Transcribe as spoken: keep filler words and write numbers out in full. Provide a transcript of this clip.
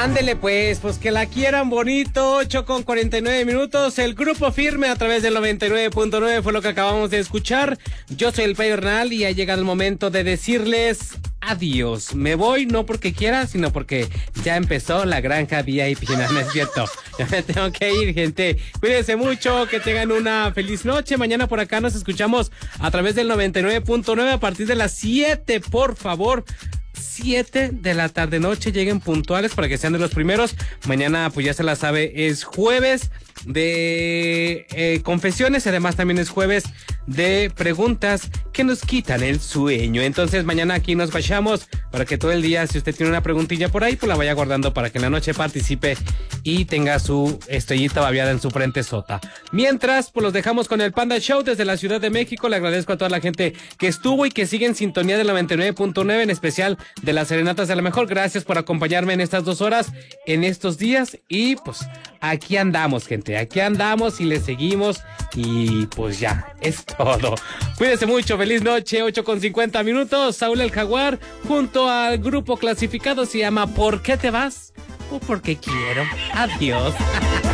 Ándele pues, pues que la quieran bonito, ocho con cuarenta y nueve minutos, el Grupo Firme a través del noventa y nueve punto nueve fue lo que acabamos de escuchar. Yo soy el Pay Bernal y ha llegado el momento de decirles adiós. Me voy no porque quiera, sino porque ya empezó la granja V I P, no es cierto. Ya me tengo que ir, gente. Cuídense mucho, que tengan una feliz noche. Mañana por acá nos escuchamos a través del noventa y nueve punto nueve a partir de las siete, por favor. siete de la tarde noche, lleguen puntuales para que sean de los primeros. Mañana, pues ya se la sabe, es jueves de eh, confesiones y además también es jueves de preguntas que nos quitan el sueño. Entonces mañana aquí nos vayamos para que todo el día, si usted tiene una preguntilla por ahí, pues la vaya guardando para que en la noche participe y tenga su estrellita babeada en su frente sota. Mientras, pues los dejamos con el Panda Show desde la Ciudad de México. Le agradezco a toda la gente que estuvo y que sigue en sintonía del noventa y nueve punto nueve, en especial de las serenatas de la mejor. Gracias por acompañarme en estas dos horas, en estos días, y pues aquí andamos, gente, aquí andamos y le seguimos y pues ya, es todo. Cuídense mucho, feliz noche, ocho con cincuenta minutos. Saúl el Jaguar junto al grupo clasificado se llama ¿Por qué te vas? O porque quiero. Adiós.